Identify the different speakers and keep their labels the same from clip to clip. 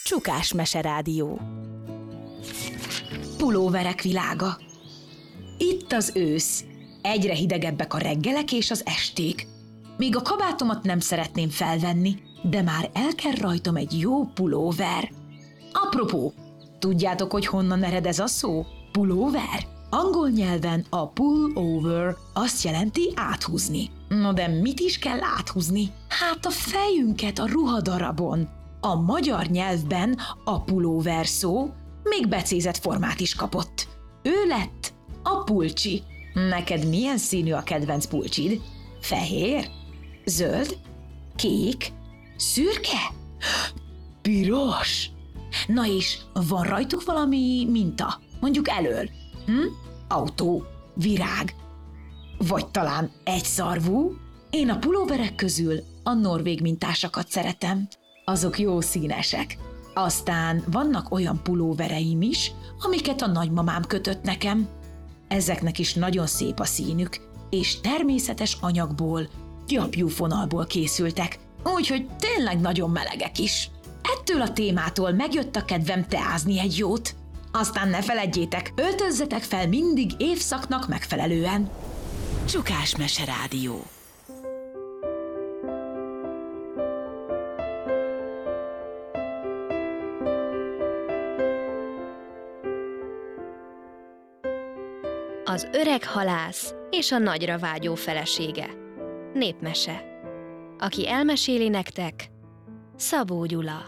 Speaker 1: Csukás Meserádió.
Speaker 2: Pulóverek világa. Itt az ősz. Egyre hidegebbek a reggelek és az esték. Még a kabátomat nem szeretném felvenni, de már el kell rajtam egy jó pulóver. Apropó, tudjátok, hogy honnan ered ez a szó? Pulóver? Angol nyelven a pull over azt jelenti áthúzni. No de mit is kell áthúzni? Hát a fejünket a ruhadarabon. A magyar nyelvben a pulóver szó még becézett formát is kapott. Ő lett a pulcsi. Neked milyen színű a kedvenc pulcsid? Fehér? Zöld? Kék? Szürke? Piros? Na és van rajtuk valami minta? Mondjuk elől? Autó? Virág? Vagy talán egyszarvú? Én a pulóverek közül a norvég mintásakat szeretem. Azok jó színesek. Aztán vannak olyan pulóvereim is, amiket a nagymamám kötött nekem. Ezeknek is nagyon szép a színük, és természetes anyagból, gyapjúfonalból készültek, úgyhogy tényleg nagyon melegek is. Ettől a témától megjött a kedvem teázni egy jót. Aztán ne feledjétek, öltözzetek fel mindig évszaknak megfelelően.
Speaker 1: Csukás Meserádió.
Speaker 3: Az öreg halász és a nagyra vágyó felesége. Népmese. Aki elmeséli nektek, Szabó Gyula.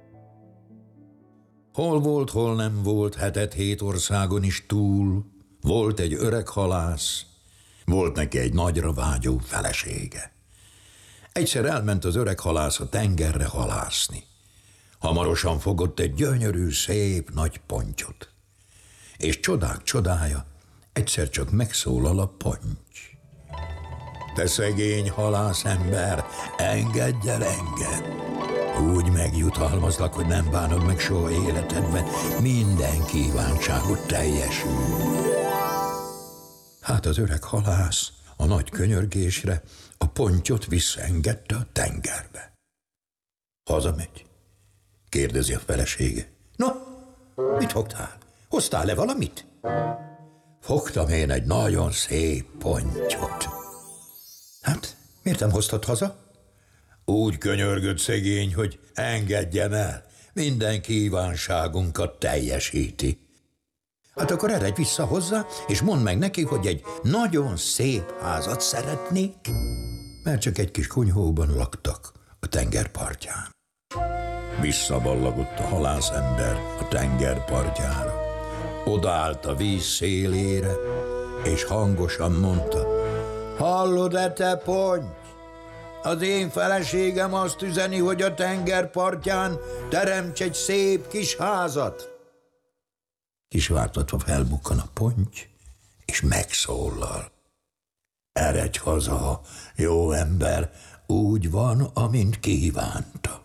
Speaker 4: Hol volt, hol nem volt, hetet hét országon is túl. Volt egy öreg halász, volt neki egy nagyra vágyó felesége. Egyszer elment az öreg halász a tengerre halászni. Hamarosan fogott egy gyönyörű, szép nagy pontyot. És csodák csodája, egyszer csak megszólal a ponty. Te szegény halászember, engedj el engem! Úgy megjutalmazlak, hogy nem bánod meg soha életedben, minden kívánságot teljesül. Hát az öreg halász a nagy könyörgésre a pontyot visszaengedte a tengerbe. Hazamegy? Kérdezi a felesége. No, mit fogtál? Hoztál-e valamit? Fogtam én egy nagyon szép pontyot. Hát, miért nem hoztad haza? Úgy könyörgött szegény, hogy engedjem el, minden kívánságunkat teljesíti. Hát akkor eredj vissza hozzá, és mondd meg neki, hogy egy nagyon szép házat szeretnék, mert csak egy kis kunyhóban laktak a tengerpartján. Visszaballagott a halászember a tengerpartjára. Odaállt a víz szélére, és hangosan mondta: hallod-e, te ponty? Az én feleségem azt üzeni, hogy a tengerpartján teremts egy szép kis házat. Kisvártatva felbukkan a ponty, és megszólal: eredj haza, jó ember, úgy van, amint kívánta.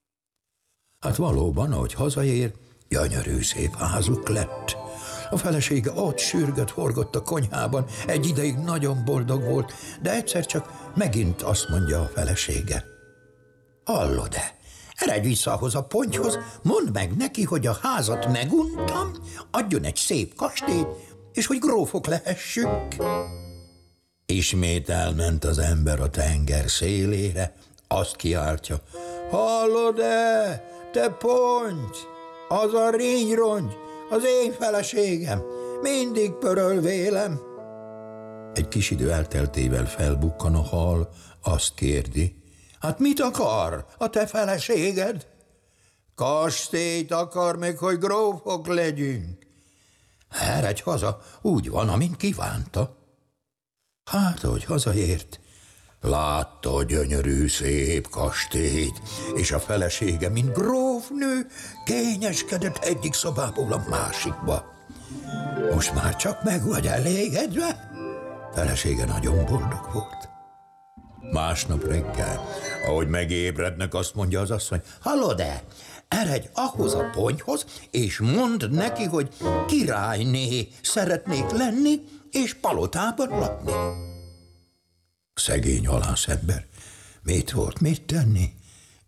Speaker 4: Hát valóban, ahogy hazaér, gyönyörű szép házuk lett. A felesége ott sürgött, horgott a konyhában, egy ideig nagyon boldog volt, de egyszer csak megint azt mondja a felesége: hallod-e? Eredj vissza ahhoz a pontyhoz, mondd meg neki, hogy a házat meguntam, adjon egy szép kastélyt, és hogy grófok lehessünk. Ismét elment az ember a tenger szélére, azt kiáltja: hallod-e, te ponty? Az a ringyrongy, az én feleségem, mindig pöröl vélem. Egy kis idő elteltével felbukkan a hal, azt kérdi: hát mit akar a te feleséged? Kastélyt akar meg, hogy grófok legyünk. Eredj haza, úgy van, amint kívánta. Hát, ahogy hazaért, látta a gyönyörű szép kastélyt, és a felesége, mint grófnő, kényeskedett egyik szobából a másikba. Most már csak meg vagy elégedve? Felesége nagyon boldog volt. Másnap reggel, ahogy megébrednek, azt mondja az asszony: hallod-e? Eredj ahhoz a pontyhoz, és mondd neki, hogy királyné szeretnék lenni, és palotában lakni. Szegény halászember mit volt mit tenni?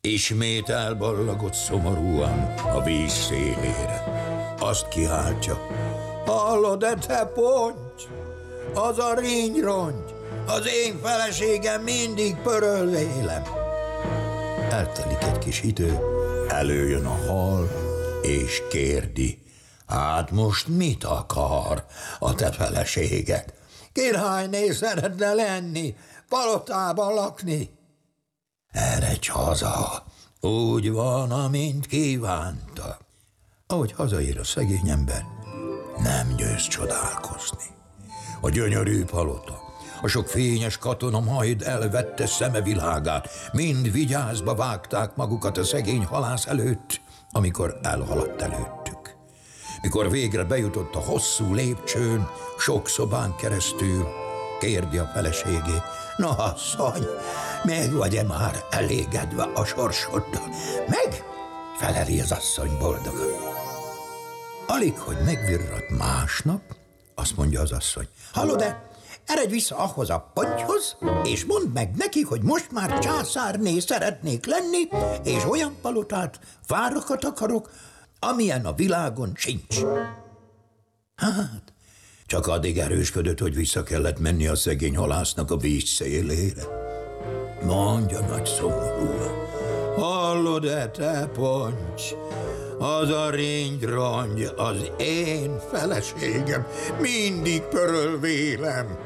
Speaker 4: Ismét elballagott szomorúan a víz szélére. Azt kiáltja: hallod-e, te ponty? Az a ringyrongy, az én feleségem mindig pöröl vélem. Eltelik egy kis idő, előjön a hal, és kérdi: hát most mit akar a te feleséged? Királyné szeretne lenni, palotában lakni. Eredj haza, úgy van, amint kívánta. Ahogy hazaér a szegény ember, nem győz csodálkozni. A gyönyörű palota, a sok fényes katona majd elvette szeme világát, mind vigyázba vágták magukat a szegény halász előtt, amikor elhaladt előttük. Mikor végre bejutott a hosszú lépcsőn, sok szobán keresztül, kérdi a feleségé: na, asszony, meg vagy-e már elégedve a sorsoddal? Meg? Feleli az asszony boldogan. Alig, hogy megvirrat másnap, azt mondja az asszony: hallod-e? Eredj vissza ahhoz a pontyhoz, és mondd meg neki, hogy most már császárné szeretnék lenni, és olyan palotát, várakat akarok, amilyen a világon sincs. Hát, csak addig erősködött, hogy vissza kellett menni a szegény halásznak a víz szélére. Mondja nagy szomorúan: hallod-e, te ponty? Az a ringyrongy, az én feleségem, mindig pöröl vélem.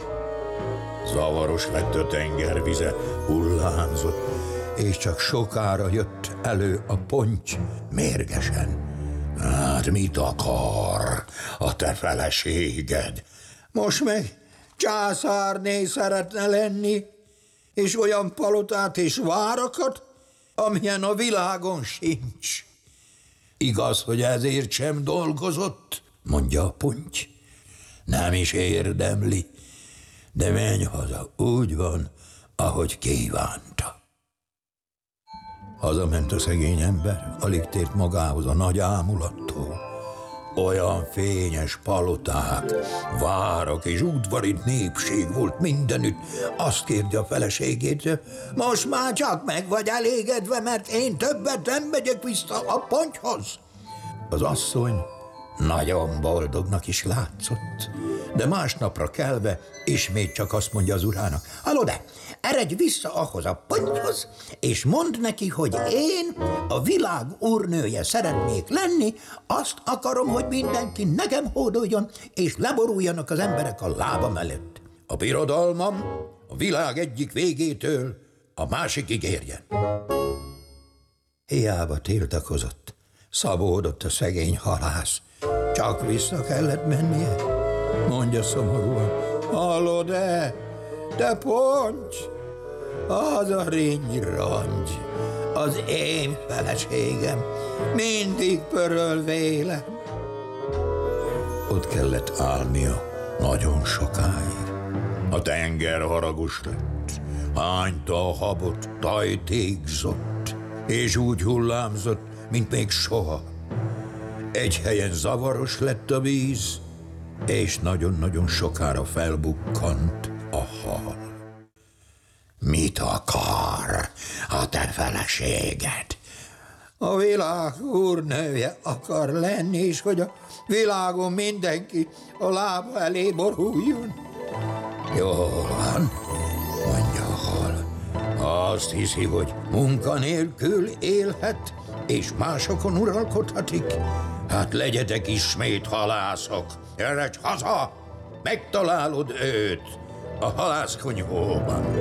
Speaker 4: Zavaros lett a tengervize, hullámzott, és csak sokára jött elő a ponty mérgesen. Hát mit akar a te feleséged? Most meg császárné szeretne lenni, és olyan palotát és várakat, amilyen a világon sincs. Igaz, hogy ezért sem dolgozott, mondja a ponty. Nem is érdemli, de menj haza, úgy van, ahogy kívánta. Hazament a szegény ember, alig tért magához a nagy ámulattól. Olyan fényes paloták, várak és udvari népség volt mindenütt. Azt kérdi a feleségét: most már csak meg vagy elégedve, mert én többet nem megyek vissza a pontyhoz. Az asszony nagyon boldognak is látszott, de másnapra kelve ismét csak azt mondja az urának: hallod-e? Eredj vissza ahhoz a pontyhoz, és mondd neki, hogy én a világ úrnője szeretnék lenni, azt akarom, hogy mindenki nekem hódoljon, és leboruljanak az emberek a lábam előtt. A birodalmam a világ egyik végétől a másikig érjen. Hiába tiltakozott, szabódott a szegény halász. Csak vissza kellett mennie. Mondja szomorúan: hallod-e, te ponty? Az a ringyrongy, az én feleségem, mindig pöröl vélem. Ott kellett állnia nagyon sokáig. A tenger haragos lett, hányta a habot, tajtékzott, és úgy hullámzott, mint még soha. Egy helyen zavaros lett a víz, és nagyon-nagyon sokára felbukkant a hal. Mit akar a te feleséged? A világ úrnője akar lenni, és hogy a világon mindenki a lába elé boruljon. Jól van, mondja a hal. Azt hiszi, hogy munkanélkül élhet, és másokon uralkodhatik? Hát legyetek ismét halászok, eredj haza, megtalálod őt a halászkunyhóban.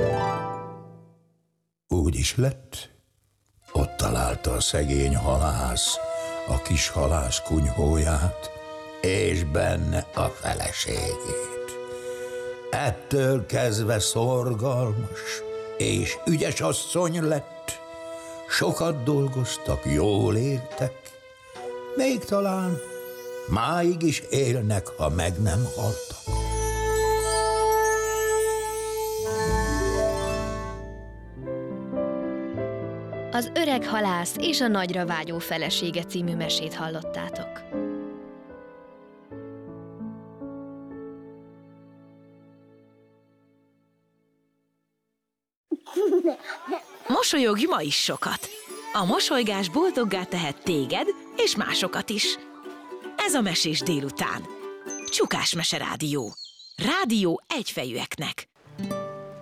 Speaker 4: Úgy is lett, ott találta a szegény halász a kis halász kunyhóját, és benne a feleségét. Ettől kezdve szorgalmas és ügyes asszony lett, sokat dolgoztak, jól éltek, még talán máig is élnek, ha meg nem haltak.
Speaker 3: Az öreg halász és a nagyra vágyó felesége című mesét hallottátok.
Speaker 1: Most Mosolyogj ma is sokat! A mosolygás boldoggá tehet téged és másokat is. Ez a Mesés délután. Csukás Mese Rádió. Rádió egyfejűeknek.